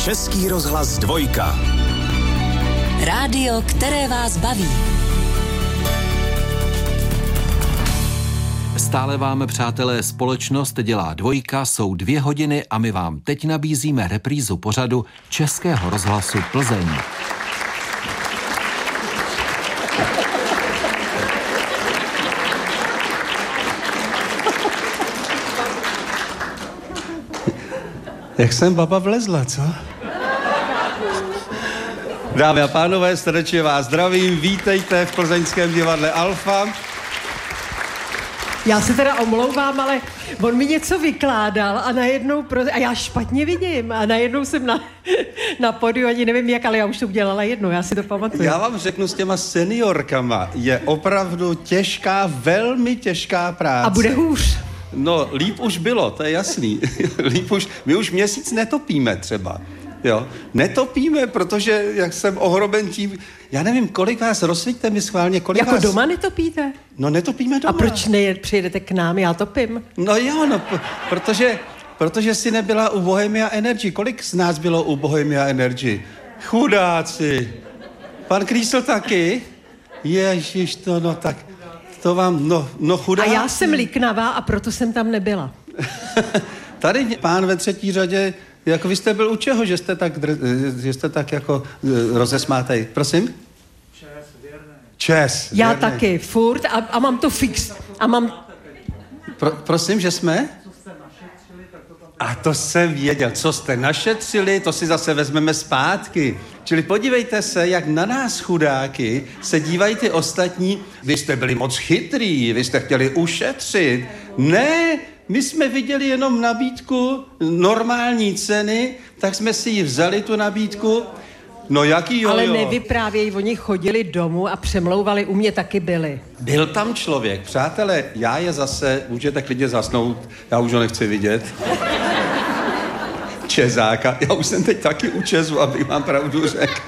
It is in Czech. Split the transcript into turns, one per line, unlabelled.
Český rozhlas 2.
Rádio, které vás baví.
Stále vám, přátelé, společnost dělá 2, jsou 2 hodiny a my vám teď nabízíme reprízu pořadu Českého rozhlasu Plzeň.
Jak jsem baba vlezla, co? Dámy a pánové, srdečně vás zdravím, vítejte v plzeňském divadle Alfa.
Já se teda omlouvám, ale on mi něco vykládal a najednou, a já špatně vidím a najednou jsem na pódiu, ani nevím jak, ale já už to udělala jednou, já si to pamatuju.
Já vám řeknu, s těma seniorkama je opravdu těžká, velmi těžká práce.
A bude hůř.
No, líp už bylo, to je jasný. My už měsíc netopíme třeba. Jo, netopíme, protože jak jsem ohroben tím, já nevím, kolik vás, rozsvíťte mi schválně, kolik
jako
vás...
doma netopíte?
No, netopíme doma.
A proč přijedete k nám, já topím?
No jo, no, protože jsi nebyla u Bohemia Energy. Kolik z nás bylo u Bohemia Energy? Chudáci. Pan Krýsl taky? Ježiš, no tak, to vám, no chudáci.
A já jsem líknavá a proto jsem tam nebyla.
Tady pán ve třetí řadě, jako vy jste byl u čeho, že jste tak jako rozesmátej. Prosím? Čes,
já
věrný.
taky, furt a mám to fix. A mám...
Prosím, že jsme? A to jsem věděl, co jste našetřili, to si zase vezmeme zpátky. Čili podívejte se, jak na nás chudáky se dívají ty ostatní. Vy jste byli moc chytrý, vy jste chtěli ušetřit. Ne, my jsme viděli jenom nabídku normální ceny, tak jsme si ji vzali, tu nabídku. No jaký jo.
Ale nevyprávěj, oni chodili domů a přemlouvali, u mě taky byli.
Byl tam člověk, přátelé, já je zase, můžete klidně zasnout, já už ho nechci vidět. Čezáka, já už jsem teď taky u Česu, abych vám pravdu řekl.